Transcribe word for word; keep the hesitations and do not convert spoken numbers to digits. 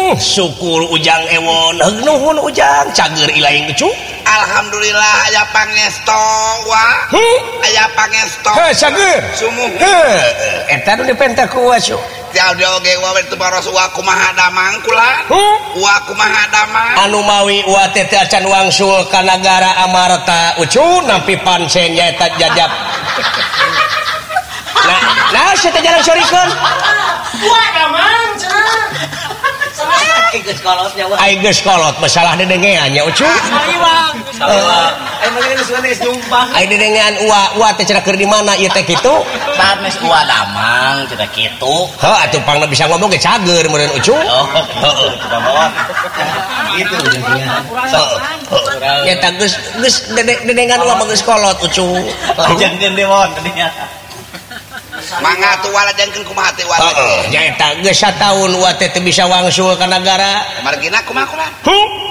syukur ujang ewon nuhun ujang cager ilaing cu alhamdulillah aya pangesto wa aya pangesto heh cager sumuh heh eta nu dipenta ku wa cu tial oge wa itu baros wa kumaha damang kula wa kumaha damang anu mawi wa teh teh acan wangsul ka nagara Amarta ucu nampi pancen nyaeta jajab nah nah saya teh jalan sorikeun wa damang cenah Geus kolot nya wah. Ai geus kolot masalah dedengean nya ucu. Saliwang. Ai mangga geus geus jumpang. Ai dedengean ua ua teh cenah keur di mana ieu teh kitu? Sanes ua damang cenah kitu. Heuh atuh pangna bisa ngomong ge cager meureun ucu. Oh, heeh kita bawa. Gitu jadinya. Ya tah geus geus dedengan ua mah geus kolot ucu. Jangan demon tadinya. mangga tuh wala jangkeun kumaha teh wala Heeh, nya eta geus sataun ua teh bisa wangsul ka nagara. margina kumaha kula